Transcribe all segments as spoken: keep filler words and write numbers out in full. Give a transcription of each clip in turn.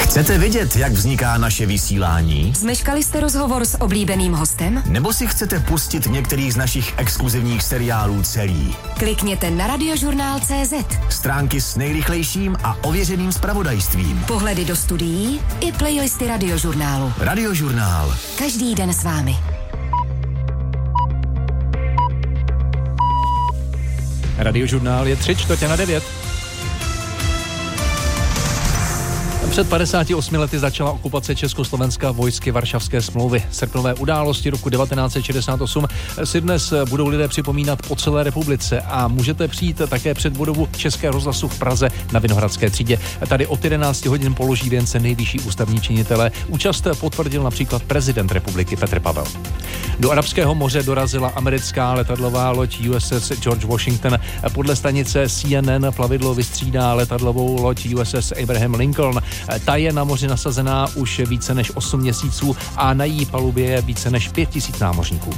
Chcete vědět, jak vzniká naše vysílání? Zmeškali jste rozhovor s oblíbeným hostem? Nebo si chcete pustit některý z našich exkluzivních seriálů celý? Klikněte na radiožurnál tečka cé zet. Stránky s nejrychlejším a ověřeným zpravodajstvím. Pohledy do studií i playlisty Radiožurnálu. Radiožurnál. Každý den s vámi. Radiožurnál je tři čtvrtě na devět. Před padesáti osmi lety začala okupace Československa vojsky Varšavské smlouvy. Srpnové události roku devatenáct set šedesát osm si dnes budou lidé připomínat po celé republice a můžete přijít také před budovu Českého rozhlasu v Praze na Vinohradské třídě. Tady od jedenácti hodin položí věnce nejvyšší ústavní činitelé. Účast potvrdil například prezident republiky Petr Pavel. Do Arabského moře dorazila americká letadlová loď U S S George Washington. Podle stanice C N N plavidlo vystřídá letadlovou loď U S S Abraham Lincoln. Ta je na moři nasazená už více než osm měsíců a na její palubě je více než pět tisíc námořníků.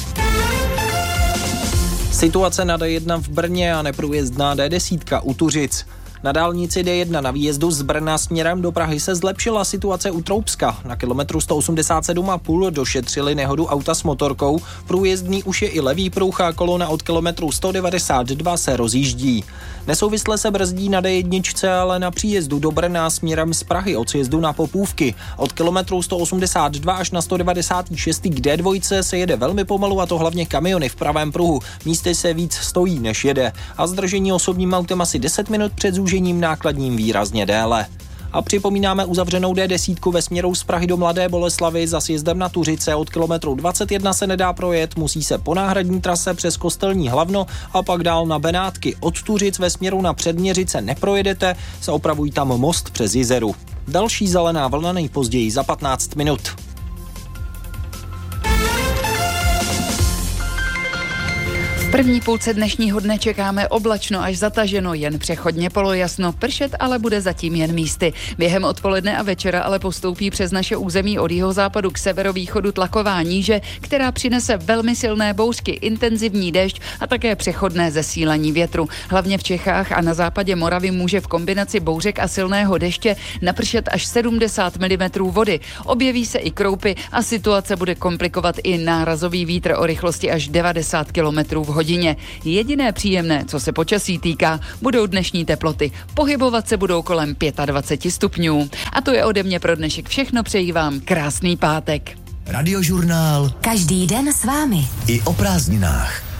Situace na D jedna v Brně a neprůjezdná D deset u Tuřic. Na dálnici D jedna na výjezdu z Brna směrem do Prahy se zlepšila situace u Troubska. Na kilometru sto osmdesát sedm a půl došetřili nehodu auta s motorkou. Průjezdný už je i levý pruh a kolona od kilometru sto devadesát dva se rozjíždí. Nesouvisle se brzdí na D jedna, ale na příjezdu do Brna směrem z Prahy od sjezdu na Popůvky. Od kilometru sto osmdesát dva až na sto devadesát šest k D dva se jede velmi pomalu, a to hlavně kamiony v pravém pruhu. Místy se víc stojí, než jede. A zdržení osobním autem asi deset minut, před zúžením nákladním výrazně déle. A připomínáme uzavřenou D deset ve směru z Prahy do Mladé Boleslavi za sjezdem na Tuřice. Od kilometru dvacet jedna se nedá projet, musí se po náhradní trase přes Kostelní Hlavno a pak dál na Benátky. Od Tuřic ve směru na Předměřice neprojedete, se opravují tam most přes Jizeru. Další zelená vlna nejpozději za patnáct minut. V první půlce dnešního dne čekáme oblačno až zataženo, jen přechodně polojasno, pršet ale bude zatím jen místy. Během odpoledne a večera ale postoupí přes naše území od jihozápadu k severovýchodu tlaková níže, která přinese velmi silné bouřky, intenzivní déšť a také přechodné zesílení větru. Hlavně v Čechách a na západě Moravy může v kombinaci bouřek a silného deště napršet až sedmdesát milimetrů vody. Objeví se i kroupy a situace bude komplikovat i nárazový vítr o rychlosti až devadesát kilometrů v hodině. Jediné příjemné, co se počasí týká, budou dnešní teploty. Pohybovat se budou kolem dvacet pět stupňů. A to je ode mě pro dnešek všechno, přeji vám krásný pátek. Radiožurnál. Každý den s vámi. I o prázdninách.